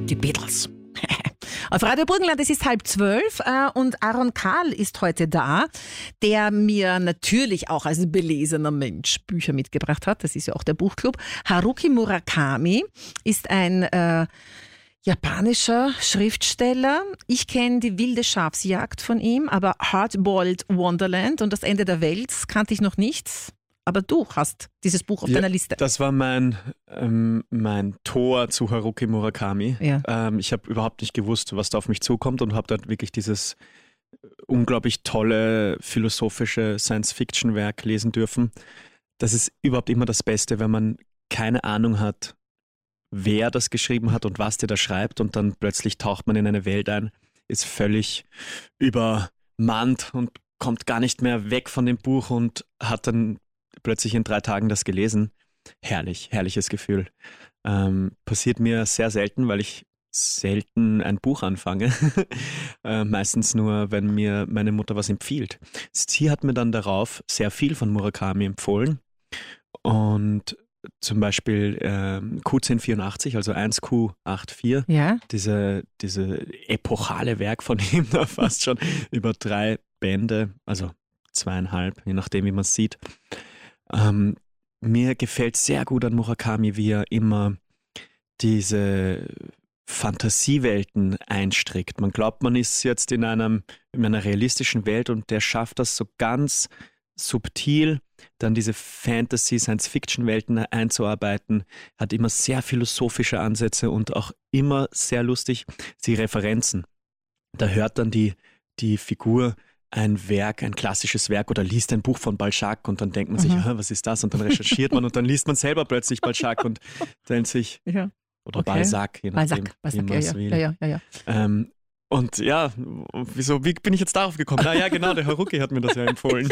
die Beatles. Auf Radio Burgenland, es ist 11:30 und Aaron Karl ist heute da, der mir natürlich auch als belesener Mensch Bücher mitgebracht hat. Das ist ja auch der Buchclub. Haruki Murakami ist ein japanischer Schriftsteller. Ich kenne die wilde Schafsjagd von ihm, aber Hardboiled Wonderland und das Ende der Welt kannte ich noch nicht. Aber du hast dieses Buch auf deiner Liste. Das war mein Tor zu Haruki Murakami. Ja. Ich habe überhaupt nicht gewusst, was da auf mich zukommt und habe dort wirklich dieses unglaublich tolle philosophische Science-Fiction-Werk lesen dürfen. Das ist überhaupt immer das Beste, wenn man keine Ahnung hat, wer das geschrieben hat und was der da schreibt und dann plötzlich taucht man in eine Welt ein, ist völlig übermannt und kommt gar nicht mehr weg von dem Buch und hat dann plötzlich in 3 Tagen das gelesen. Herrliches Gefühl. Passiert mir sehr selten, weil ich selten ein Buch anfange. Meistens nur, wenn mir meine Mutter was empfiehlt. Sie hat mir dann darauf sehr viel von Murakami empfohlen und zum Beispiel Q1084, also 1Q84, ja. Diese epochale Werk von ihm, da fast schon über 3 Bände, also 2,5, je nachdem, wie man es sieht. Mir gefällt sehr gut an Murakami, wie er immer diese Fantasiewelten einstrickt. Man glaubt, man ist jetzt in einer realistischen Welt und der schafft das so ganz subtil, dann diese Fantasy-Science-Fiction-Welten einzuarbeiten, hat immer sehr philosophische Ansätze und auch immer sehr lustig die Referenzen. Da hört dann die Figur ein klassisches Werk oder liest ein Buch von Balzac und dann denkt man sich, was ist das? Und dann recherchiert man und dann liest man selber plötzlich Balzac und denkt sich, oder okay. Balzac, je nachdem, wie man es will. Ja. Und ja, wie bin ich jetzt darauf gekommen? Ja, genau, der Haruki hat mir das ja empfohlen.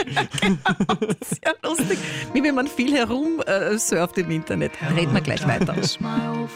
Sehr lustig, wie wenn man viel herumsurft im Internet. Reden wir gleich weiter.